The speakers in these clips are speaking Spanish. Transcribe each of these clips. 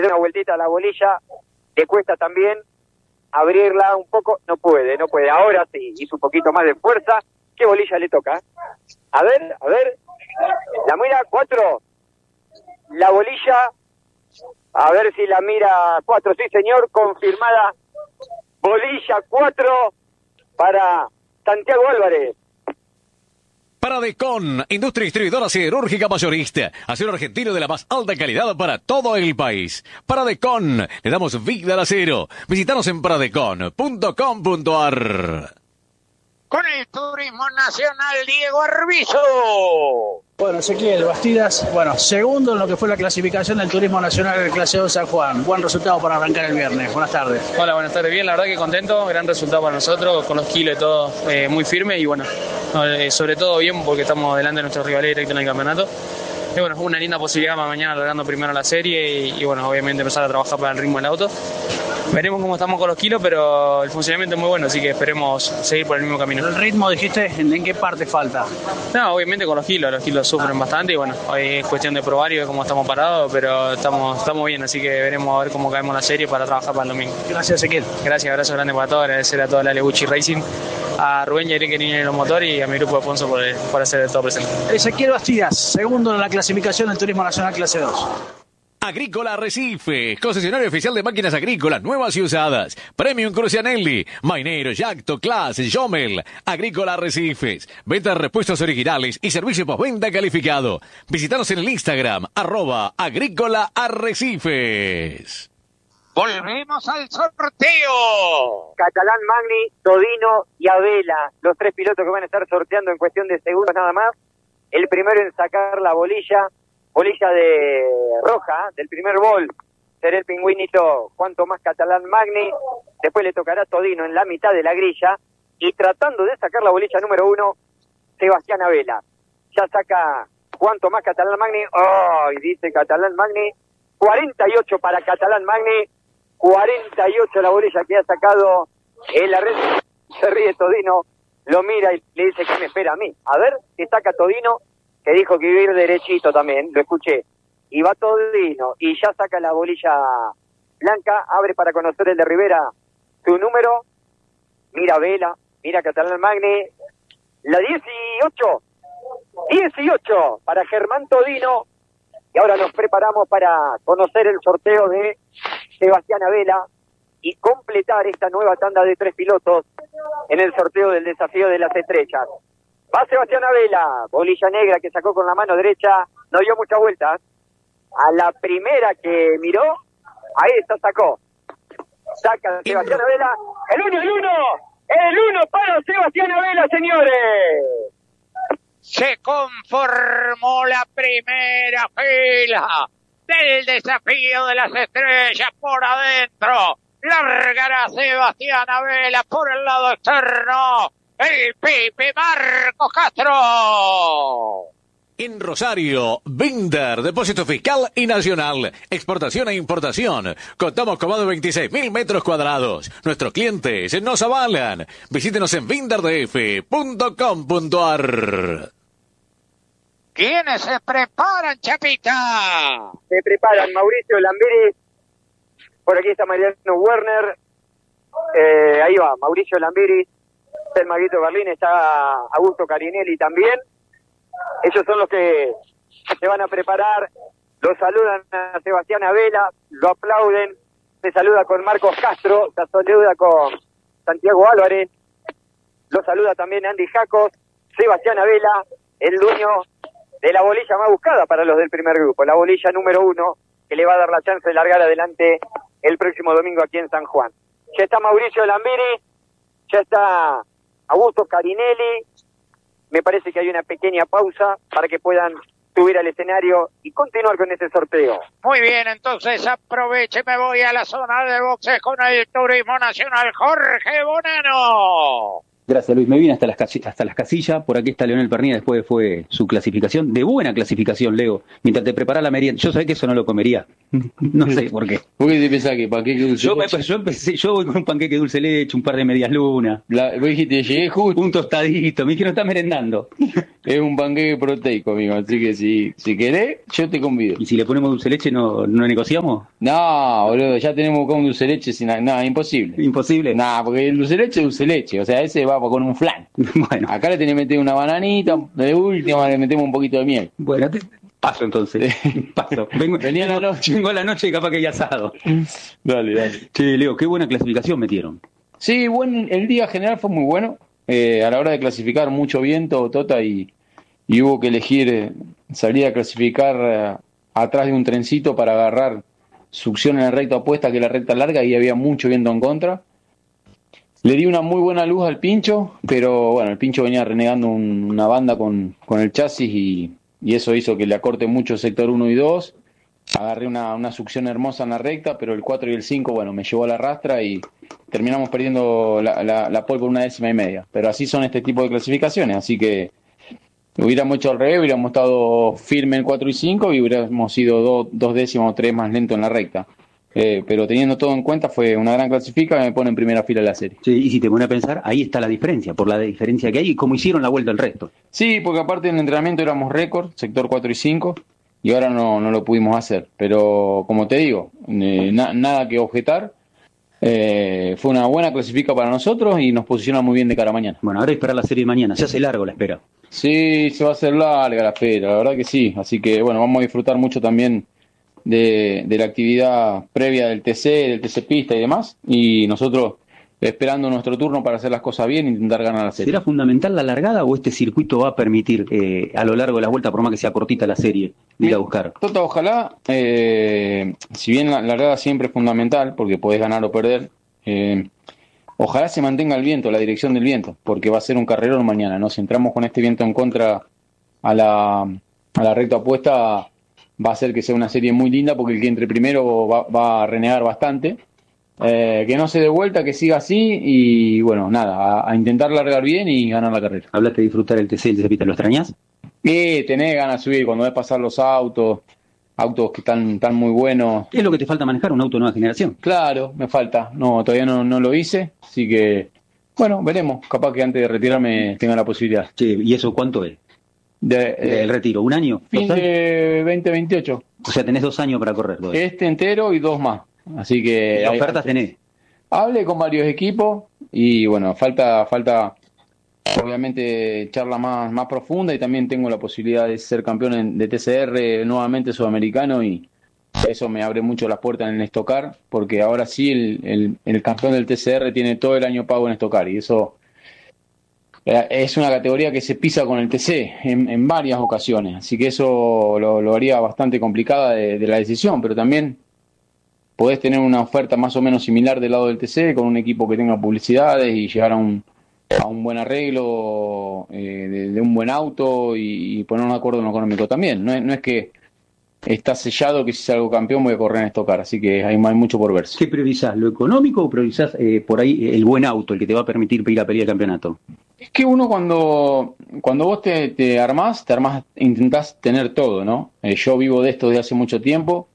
da una vueltita a la bolilla, le cuesta también abrirla un poco, no puede. Ahora sí, hizo un poquito más de fuerza. ¿Qué bolilla le toca? A ver, la mira 4, la bolilla, a ver si la mira 4, sí señor, confirmada, bolilla 4 para Santiago Álvarez. Paradecon, industria distribuidora siderúrgica mayorista. Acero argentino de la más alta calidad para todo el país. Paradecon, le damos vida al acero. Visítanos en paradecon.com.ar. Con el Turismo Nacional, Diego Arbizu. Bueno, Ezequiel Bastidas, segundo en lo que fue la clasificación del Turismo Nacional del Clase 2 San Juan. Buen resultado para arrancar el viernes. Buenas tardes. Hola, buenas tardes. Bien, la verdad que contento. Gran resultado para nosotros, con los kilos y todo muy firme. Y sobre todo bien porque estamos delante de nuestros rivales directos en el campeonato. Y una linda posibilidad para mañana logrando primero la serie y obviamente empezar a trabajar para el ritmo del auto. Veremos cómo estamos con los kilos, pero el funcionamiento es muy bueno, así que esperemos seguir por el mismo camino. ¿El ritmo dijiste en qué parte falta? No, obviamente con los kilos sufren bastante y hoy es cuestión de probar y ver cómo estamos parados, pero estamos bien, así que veremos a ver cómo caemos en la serie para trabajar para el domingo. Gracias, Ezequiel. Gracias, abrazo grande para todos, agradecer a toda la Leguchi Racing, a Rubén y a Enrique Niño en los motores y a mi grupo de sponsor por hacer todo presente. Ezequiel Bastidas, segundo en la clasificación del Turismo Nacional Clase 2. Agrícola Arrecife, concesionario oficial de máquinas agrícolas nuevas y usadas. Premium Crucianelli, Mainero, Yacto, Class, Jomel. Agrícola Arrecifes, ventas de repuestos originales y servicio postventa calificado. Visítanos en el Instagram, @Agrícola Arrecifes. Volvemos al sorteo. Catalán, Magni, Todino y Abela, los 3 pilotos que van a estar sorteando en cuestión de segundos nada más. El primero en sacar la bolilla de roja, del primer bol, será el pingüinito Juan Tomás Catalán Magni. Después le tocará Todino en la mitad de la grilla. Y tratando de sacar la bolilla número 1, Sebastián Abela. Ya saca Juan Tomás Catalán Magni. ¡Ay! Dice Catalán Magni. 48 para Catalán Magni. 48 la bolilla que ha sacado en la red. Se ríe Todino, lo mira y le dice que me espera a mí. A ver, que saca Todino, que dijo que iba a ir derechito también, lo escuché. Y va Todino, y ya saca la bolilla blanca, abre para conocer el de Rivera su número. Mira Vela, mira Catalán Magni. La 18 para Germán Todino. Y ahora nos preparamos para conocer el sorteo de Sebastián Abela y completar esta nueva tanda de 3 pilotos en el sorteo del desafío de las estrellas. Va Sebastián Abela, bolilla negra que sacó con la mano derecha, no dio muchas vueltas. A la primera que miró, a esta sacó. Saca Sebastián Abela, el uno para Sebastián Abela, señores. Se conformó la primera fila del desafío de las estrellas por adentro. Largará Sebastián Abela por el lado externo. El Pipe Marcos Castro. En Rosario, Binder, depósito fiscal y nacional, exportación e importación. Contamos con más de 26.000 metros cuadrados. Nuestros clientes nos avalan. Visítenos en binderdf.com.ar. ¿Quiénes se preparan, Chapita? Se preparan Mauricio Lambiris. Por aquí está Mariano Werner. Ahí va, Mauricio Lambiris. Está el Maguito Berlín, está Augusto Carinelli también. Ellos son los que se van a preparar. Lo saludan a Sebastián Abela, lo aplauden. Se saluda con Marcos Castro, se saluda con Santiago Álvarez. Lo saluda también Andy Jacos. Sebastián Abela, el dueño de la bolilla más buscada para los del primer grupo. La bolilla número 1, que le va a dar la chance de largar adelante el próximo domingo aquí en San Juan. Ya está Mauricio Lambiri, ya está Augusto Carinelli. Me parece que hay una pequeña pausa para que puedan subir al escenario y continuar con este sorteo. Muy bien, entonces aproveche, me voy a la zona de boxes con el Turismo Nacional. Jorge Bonano. Gracias, Luis. Me vine hasta las casillas. Por aquí está Leonel Pernilla. Después fue su clasificación. De buena clasificación, Leo. Mientras te prepara la merienda. Yo sabía que eso no lo comería. No sé por qué. ¿Por qué te pensás que panqueque dulce leche? Yo voy con un panqueque dulce leche, un par de medias lunas. Vos dijiste, llegué justo. Un tostadito. Me dijeron, está merendando. Es un panqueque proteico, amigo. Así que si querés, yo te convido. ¿Y si le ponemos dulce de leche, no negociamos? No, boludo, ya tenemos con dulce de leche sin nada, imposible. Imposible. Nada, porque el dulce de leche es dulce de leche. O sea, ese va con un flan. Bueno. Acá le tenés que meter una bananita, de última le metemos un poquito de miel. Bueno, paso entonces. Paso. Venía la noche. Vengo a la noche y capaz que hay asado. Dale. Che, Leo, qué buena clasificación metieron. Sí, bueno, el día general fue muy bueno. A la hora de clasificar, mucho viento, Tota, y hubo que elegir salir a clasificar atrás de un trencito para agarrar succión en la recta opuesta, que es la recta larga, y había mucho viento en contra. Le di una muy buena luz al pincho, pero bueno, el pincho venía renegando una banda con el chasis y eso hizo que le acorte mucho el sector 1 y 2. Agarré una succión hermosa en la recta, pero el 4 y el 5, bueno, me llevó a la rastra y terminamos perdiendo la pole por 1 décima y media. Pero así son este tipo de clasificaciones, así que hubiéramos hecho al revés, hubiéramos estado firme en 4 y 5 y hubiéramos sido 2 décimas o 3 más lento en la recta. Pero teniendo todo en cuenta, fue una gran clasifica que me pone en primera fila de la serie. Sí, y si te pones a pensar, ahí está la diferencia, por la diferencia que hay y cómo hicieron la vuelta al resto. Sí, porque aparte en el entrenamiento éramos récord, sector 4 y 5, y ahora no lo pudimos hacer. Pero como te digo, nada que objetar. Fue una buena clasifica para nosotros y nos posiciona muy bien de cara a mañana. Bueno, ahora esperar la serie de mañana, se hace largo la espera. Sí, se va a hacer larga la espera, la verdad que sí. Así que bueno, vamos a disfrutar mucho también de la actividad previa del TC Pista y demás, y nosotros esperando nuestro turno para hacer las cosas bien e intentar ganar la serie. ¿Será fundamental la largada o este circuito va a permitir a lo largo de las vueltas, por más que sea cortita la serie, ir a buscar? Tota, ojalá, si bien la largada siempre es fundamental, porque podés ganar o perder, ojalá se mantenga el viento, la dirección del viento, porque va a ser un carrerón mañana, ¿no? Si entramos con este viento en contra a la recta opuesta, va a ser que sea una serie muy linda, porque el que entre primero va a renegar bastante. Que no se dé vuelta, que siga así y bueno, nada, a intentar largar bien y ganar la carrera. Hablaste de disfrutar el TC, Pista, ¿lo extrañás? Tenés ganas de subir cuando ves pasar los autos que están muy buenos. ¿Qué es lo que te falta manejar, un auto nueva generación? Claro, me falta, todavía no lo hice, así que bueno, veremos, capaz que antes de retirarme tenga la posibilidad. Sí, ¿y eso cuánto es? El retiro, ¿un año? Fin de 2028. O sea, tenés 2 años para correr. ¿Verdad? Este entero y 2 más. Así que ¿Qué ofertas tenés? Hablé con varios equipos y bueno, falta obviamente charla más profunda, y también tengo la posibilidad de ser campeón de TCR nuevamente sudamericano, y eso me abre mucho las puertas en el Stock Car, porque ahora sí el campeón del TCR tiene todo el año pago en Stock Car, y eso es una categoría que se pisa con el TC en varias ocasiones, así que eso lo haría bastante complicada de la decisión, pero también podés tener una oferta más o menos similar del lado del TC, con un equipo que tenga publicidades y llegar a un buen arreglo de un buen auto y poner un acuerdo en lo económico también. No es que está sellado que si salgo campeón voy a correr en Stock Car, así que hay mucho por verse. ¿Qué priorizás, lo económico o priorizás por ahí el buen auto, el que te va a permitir ir a pelear el campeonato? Es que uno cuando vos te armás, intentás tener todo, ¿no? Yo vivo de esto desde hace mucho tiempo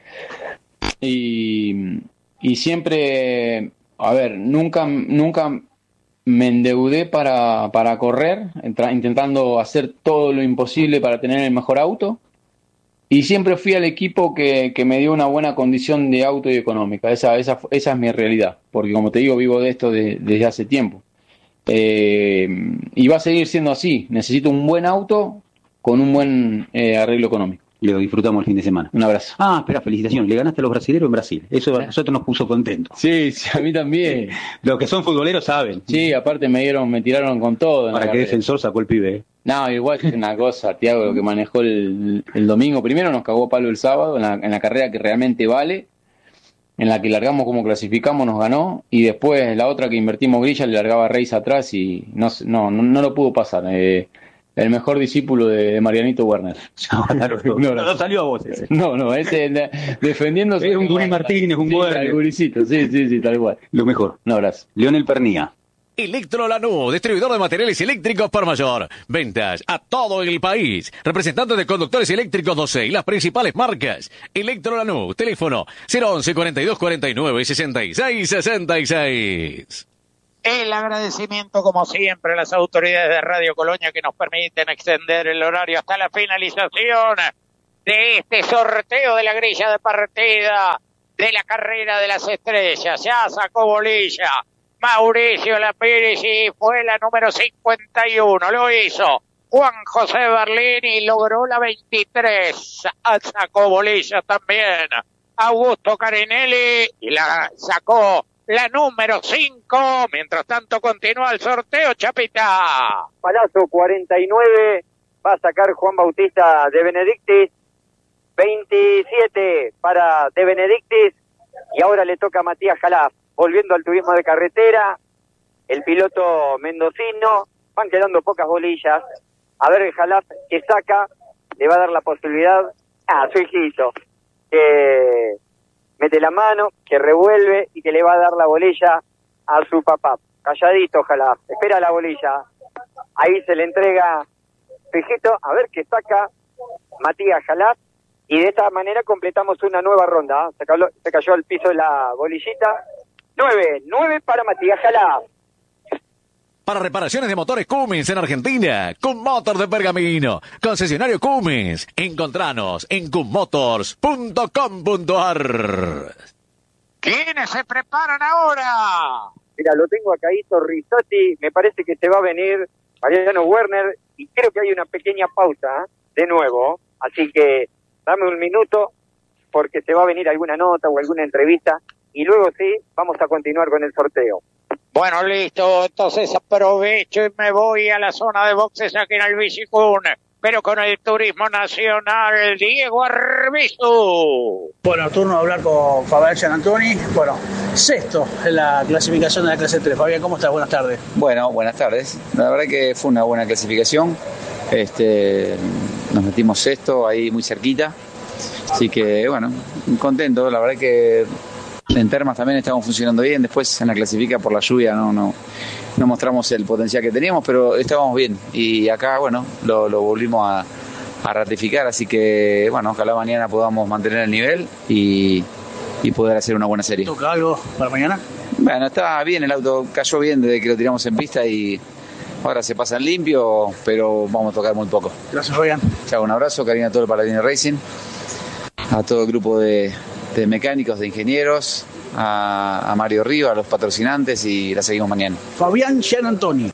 y siempre, a ver, nunca me endeudé para correr, intentando hacer todo lo imposible para tener el mejor auto, y siempre fui al equipo que me dio una buena condición de auto y económica. Esa es mi realidad, porque como te digo, vivo de esto desde hace tiempo. Y va a seguir siendo así. Necesito un buen auto con un buen arreglo económico. Lo disfrutamos el fin de semana. Un abrazo. Espera, felicitaciones. Le ganaste a los brasileños en Brasil. Eso a nosotros nos puso contentos. Sí, a mí también. Los que son futboleros saben. Sí, aparte me tiraron con todo. Para qué defensor sacó el pibe. No, igual es una cosa, Thiago, lo que manejó el domingo. Primero nos cagó palo el sábado en la carrera que realmente vale, en la que largamos como clasificamos, nos ganó, y después la otra que invertimos grilla le largaba Reis atrás y no lo pudo pasar. El mejor discípulo de Marianito Werner. No salió a vos ese. No, ese defendiéndose. Es un Guri Martínez, un Werner. El Guricito, sí, tal cual. Lo mejor. Un abrazo. Leonel Pernía. Electro Lanús, distribuidor de materiales eléctricos por mayor. Ventas a todo el país. Representante de conductores eléctricos 12 y las principales marcas. Electro Lanús, teléfono 011 42 49 66 66. El agradecimiento, como siempre, a las autoridades de Radio Colonia que nos permiten extender el horario hasta la finalización de este sorteo de la grilla de partida de la carrera de las estrellas. Ya sacó bolilla Mauricio Lapires y fue la número 51. Lo hizo Juan José Berlín y logró la 23. Sacó bolilla también Augusto Carinelli y la sacó la número 5. Mientras tanto continúa el sorteo, Chapita. Palazzo 49 va a sacar Juan Bautista de Benedictis. 27 para de Benedictis. Y ahora le toca a Matías Jalaf. Volviendo al turismo de carretera, el piloto mendocino. Van quedando pocas bolillas. A ver el Jalaf que saca. Le va a dar la posibilidad a su hijito. Que mete la mano, que revuelve y que le va a dar la bolilla a su papá. Calladito, ojalá. Espera la bolilla. Ahí se le entrega su hijito. A ver qué saca Matías Jalaf. Y de esta manera completamos una nueva ronda. Se cayó al piso la bolillita. 9 para Matías Jalaf. Para reparaciones de motores Cummins en Argentina, Cummotor de Pergamino, concesionario Cummins. Encontranos en cummotors.com.ar. ¿Quiénes se preparan ahora? Mira, lo tengo acá, Rizzotti, me parece que se va a venir Mariano Werner, y creo que hay una pequeña pausa, de nuevo, así que dame un minuto, porque se va a venir alguna nota o alguna entrevista, y luego sí, vamos a continuar con el sorteo. Bueno, listo, entonces aprovecho y me voy a la zona de boxes aquí en el Bicicún, pero con el Turismo Nacional, Diego Arbizu. Bueno, turno de hablar con Fabián Gianantoni. Bueno, sexto en la clasificación de la clase 3. Fabián, ¿cómo estás? Buenas tardes. Bueno, buenas tardes. La verdad que fue una buena clasificación. Nos metimos sexto, ahí muy cerquita. Así que, bueno, contento. La verdad que en Termas también estamos funcionando bien. Después en la clasifica por la lluvia no mostramos el potencial que teníamos, pero estábamos bien. Y acá, bueno, lo volvimos a ratificar. Así que, bueno, ojalá mañana podamos mantener el nivel y poder hacer una buena serie. ¿Toca algo para mañana? Bueno, está bien, el auto cayó bien desde que lo tiramos en pista y ahora se pasa en limpio, pero vamos a tocar muy poco. Gracias, Fabián. Chao, un abrazo, cariño a todo el Paladini Racing, a todo el grupo de mecánicos, de ingenieros, a Mario Río, a los patrocinantes, y la seguimos mañana. Fabián Gianantoni.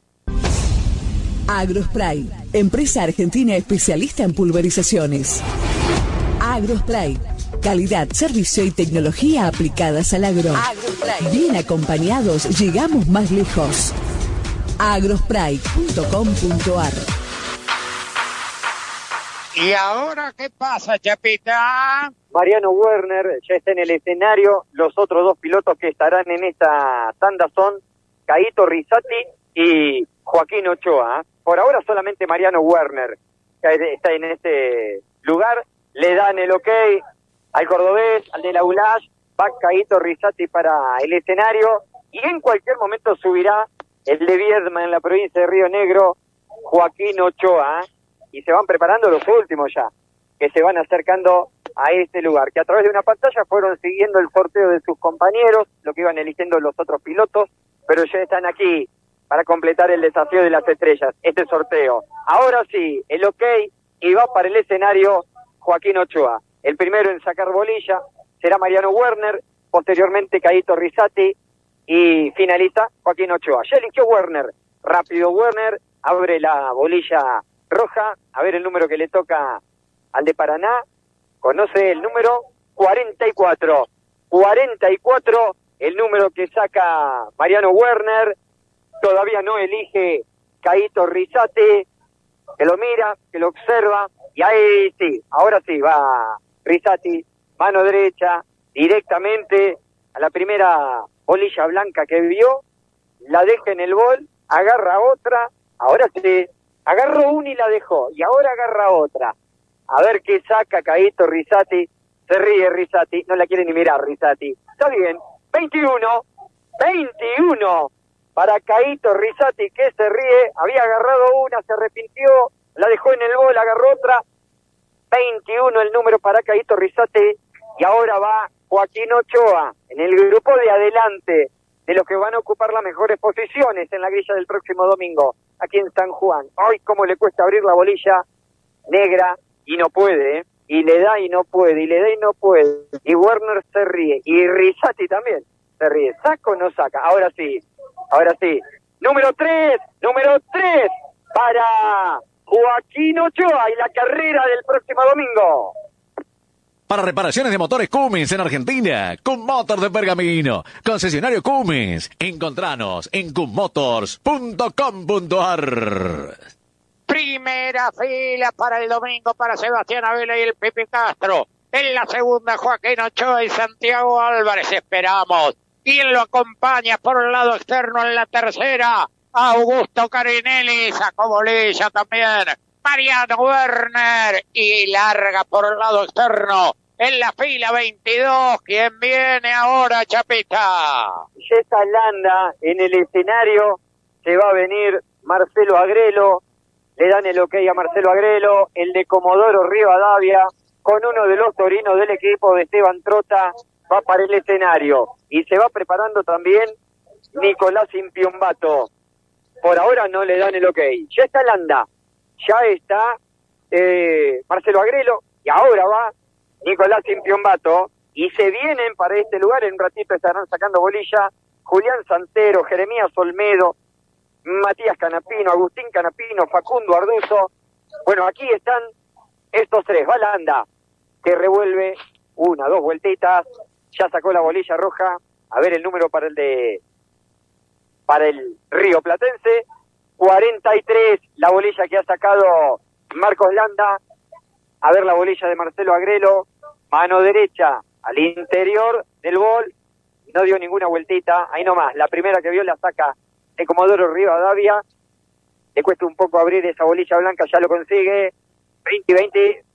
Agrospray, empresa argentina especialista en pulverizaciones. Agrospray, calidad, servicio y tecnología aplicadas al agro. Agrospray. Bien acompañados, llegamos más lejos. agrospray.com.ar. ¿Y ahora qué pasa, Chapita? Mariano Werner ya está en el escenario. Los otros dos pilotos que estarán en esta tanda son Caíto Rizzotti y Joaquín Ochoa. Por ahora solamente Mariano Werner está en este lugar. Le dan el ok al cordobés, al de la ULAS. Va Caíto Rizzotti para el escenario. Y en cualquier momento subirá el de Viedma en la provincia de Río Negro, Joaquín Ochoa. Y se van preparando los últimos ya, que se van acercando a este lugar, que a través de una pantalla fueron siguiendo el sorteo de sus compañeros, lo que iban eligiendo los otros pilotos, pero ya están aquí para completar el desafío de las estrellas, este sorteo. Ahora sí, el ok, y va para el escenario Joaquín Ochoa. El primero en sacar bolilla será Mariano Werner, posteriormente Caíto Rizzotti, y finaliza Joaquín Ochoa. Ya eligió Werner, rápido Werner, abre la bolilla roja, a ver el número que le toca al de Paraná, conoce el número 44, el número que saca Mariano Werner, todavía no elige Caíto Rizzotti, que lo mira, que lo observa, y ahí sí, ahora sí, va Rizzotti, mano derecha, directamente a la primera bolilla blanca que vio, la deja en el bol, agarra otra, ahora sí, agarró una y la dejó, y ahora agarra otra. A ver qué saca Caíto Rizzotti. Se ríe Rizzotti, no la quiere ni mirar Rizzotti. Está bien, 21 para Caíto Rizzotti, que se ríe. Había agarrado una, se arrepintió, la dejó en el bol, agarró otra. 21 el número para Caíto Rizzotti. Y ahora va Joaquín Ochoa en el grupo de adelante. de los que van a ocupar las mejores posiciones en la grilla del próximo domingo, aquí en San Juan. Hoy cómo le cuesta abrir la bolilla negra y no puede, ¿eh? Y le da y no puede, y le da y no puede. Y Werner se ríe, y Rizzati también se ríe. ¿Saca o no saca? Ahora sí. Número 3 para Joaquín Ochoa y la carrera del próximo domingo. Para reparaciones de motores Cummins en Argentina, Cummotor de Pergamino, concesionario Cummins. Encontranos en cummotors.com.ar. Primera fila para el domingo para Sebastián Abela y el Pepe Castro. En la segunda, Joaquín Ochoa y Santiago Álvarez. Esperamos. ¿Quién lo acompaña por el lado externo en la tercera? Augusto Carinelli, sacó bolilla también. Mariano Werner y larga por el lado externo. En la fila 22, ¿quién viene ahora, Chapita? Jetta Landa en el escenario, se va a venir Marcelo Agrelo, le dan el ok a Marcelo Agrelo, el de Comodoro Rivadavia, con uno de los torinos del equipo de Esteban Trota, va para el escenario. Y se va preparando también Nicolás Impiombato. Por ahora no le dan el ok. Jetta Landa, ya está Marcelo Agrelo, y ahora va Nicolás Impiombato, y se vienen para este lugar, en un ratito estarán sacando bolilla, Julián Santero, Jeremías Olmedo, Matías Canapino, Agustín Canapino, Facundo Arduzo. Bueno, aquí están estos tres. Va Landa, que revuelve 1, 2 vueltitas, ya sacó la bolilla roja, a ver el número para el Río Platense, 43, la bolilla que ha sacado Marcos Landa, a ver la bolilla de Marcelo Agrelo, mano derecha al interior del bol, no dio ninguna vueltita, ahí nomás, la primera que vio la saca de Comodoro Rivadavia, le cuesta un poco abrir esa bolilla blanca, ya lo consigue, 22,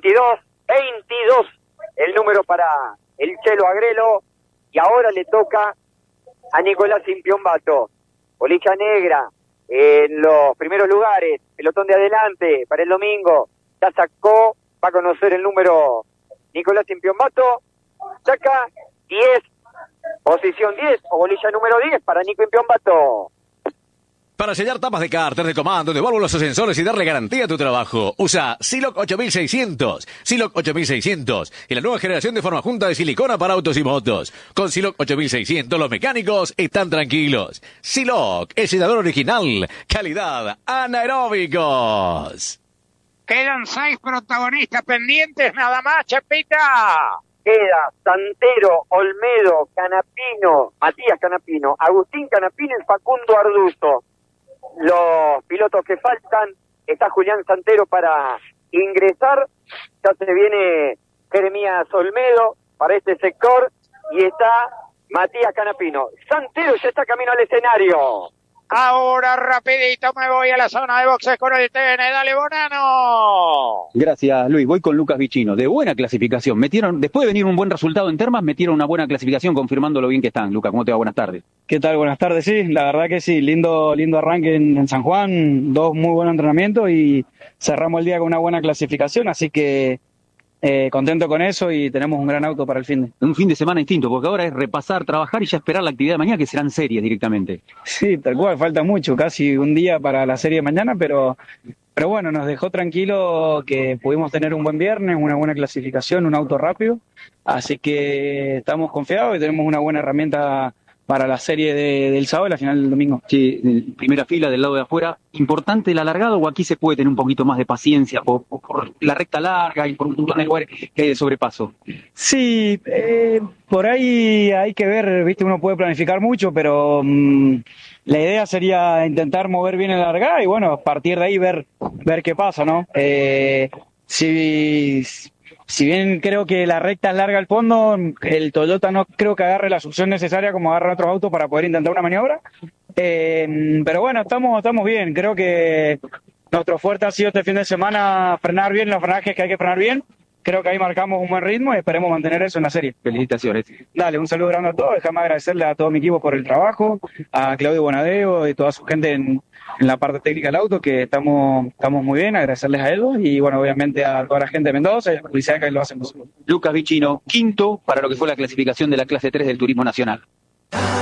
el número para el Chelo Agrelo, y ahora le toca a Nicolás Impiombato, bolilla negra, en los primeros lugares, pelotón de adelante para el domingo, ya sacó, va a conocer el número Nicolás Impiombato, saca 10, posición 10 o bolilla número 10 para Nico Impiombato. Para sellar tapas de cárter, de comando, de válvulas o sensores y darle garantía a tu trabajo, usa Siloc 8600. Siloc 8600 y la nueva generación de forma junta de silicona para autos y motos. Con Siloc 8600 los mecánicos están tranquilos. Siloc, el sellador original, calidad anaeróbicos. Quedan 6 protagonistas pendientes nada más, Chapita. Queda Santero, Olmedo, Canapino, Matías Canapino, Agustín Canapino y Facundo Arduzo. Los pilotos que faltan, está Julián Santero para ingresar, ya se viene Jeremías Olmedo para este sector y está Matías Canapino. Santero ya está camino al escenario. Ahora rapidito me voy a la zona de boxes con el TN, dale Bonano. Gracias, Luis. Voy con Lucas Vicino. De buena clasificación. Después de venir un buen resultado en Termas, metieron una buena clasificación confirmando lo bien que están. Lucas, ¿cómo te va? Buenas tardes. ¿Qué tal? Buenas tardes, sí. La verdad que sí. Lindo arranque en San Juan. 2 muy buenos entrenamientos y cerramos el día con una buena clasificación. Así que contento con eso y tenemos un gran auto para el fin de. Un fin de semana distinto, porque ahora es repasar, trabajar y ya esperar la actividad de mañana, que serán series directamente. Sí, tal cual, falta mucho, casi un día para la serie de mañana, pero bueno, nos dejó tranquilo que pudimos tener un buen viernes, una buena clasificación, un auto rápido, así que estamos confiados y tenemos una buena herramienta para la serie del sábado y la final del domingo. Sí, primera fila del lado de afuera. ¿Importante el alargado o aquí se puede tener un poquito más de paciencia por la recta larga y por un montón de lugares que hay de sobrepaso? Sí, por ahí hay que ver, viste, uno puede planificar mucho, pero la idea sería intentar mover bien el alargado y bueno, a partir de ahí ver qué pasa, ¿no? Si bien creo que la recta es larga al fondo, el Toyota no creo que agarre la succión necesaria como agarra otros autos para poder intentar una maniobra. Pero bueno, estamos bien. Creo que nuestro fuerte ha sido este fin de semana frenar bien los frenajes que hay que frenar bien. Creo que ahí marcamos un buen ritmo y esperemos mantener eso en la serie. Felicitaciones. Dale, un saludo grande a todos. Déjame agradecerle a todo mi equipo por el trabajo, a Claudio Bonadeo y toda su gente en la parte técnica del auto, que estamos muy bien, agradecerles a ellos y bueno, obviamente a toda la gente de Mendoza y a la policía que lo hacen posible. Lucas Vicino, quinto para lo que fue la clasificación de la clase 3 del Turismo Nacional.